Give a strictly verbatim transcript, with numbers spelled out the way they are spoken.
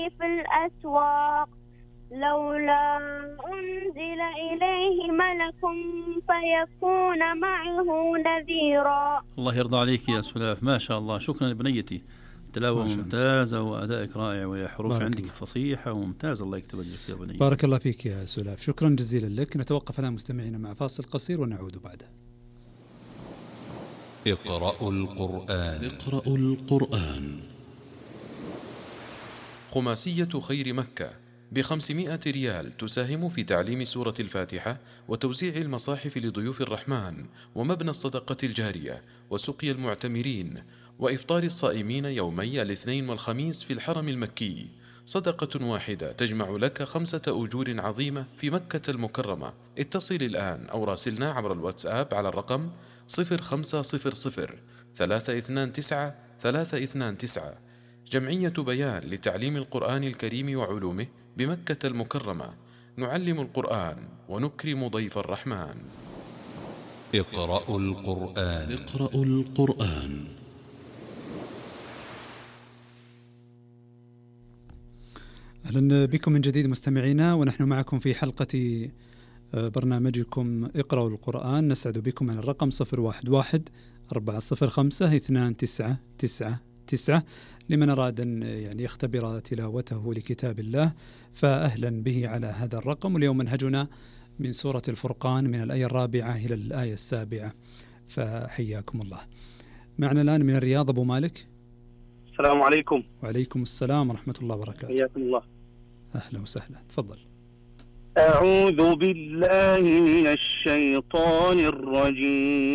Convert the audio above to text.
في الأسواق لولا أنزل إليه ملك فيكون معه نذيرا. الله يرضى عليك يا سلاف، ما شاء الله، شكرا لبنيتي، تلاوة ممتازة وأدائك رائع ويا حروف عندك فصيحة وممتازة، الله يكتب لك يا بني. بارك الله فيك يا سلاف، شكرا جزيلا لك. نتوقف الآن مستمعينا مع فاصل قصير ونعود بعده. اقرأوا القرآن. اقرأوا القرآن. خماسية خير مكة بخمسمائة ريال تساهم في تعليم سورة الفاتحة وتوزيع المصاحف لضيوف الرحمن ومبنى الصدقة الجارية وسقي المعتمرين وإفطار الصائمين يومي الاثنين والخميس في الحرم المكي. صدقة واحدة تجمع لك خمسة أجور عظيمة في مكة المكرمة. اتصل الآن أو راسلنا عبر الواتساب على الرقم صفر خمسة صفر صفر ثلاثة اثنان تسعة ثلاثة اثنان تسعة. جمعية بيان لتعليم القرآن الكريم وعلومه بمكة المكرمة. نعلم القرآن ونكرم ضيف الرحمن. اقرأوا القرآن. اقرأوا القرآن. أهلا بكم من جديد مستمعينا، ونحن معكم في حلقة برنامجكم اقرأوا القرآن. نسعد بكم على الرقم صفر واحد واحد أربعة صفر خمسة اثنان تسعة تسعة تسعة لمن أراد أن يعني يختبر تلاوته لكتاب الله، فأهلا به على هذا الرقم. واليوم منهجنا من سورة الفرقان من الآية الرابعة إلى الآية السابعة، فحياكم الله. معنا الآن من الرياض أبو مالك. السلام عليكم. وعليكم السلام ورحمة الله وبركاته. حياكم الله. أهلا وسهلا، تفضل. أعوذ بالله من الشيطان الرجيم.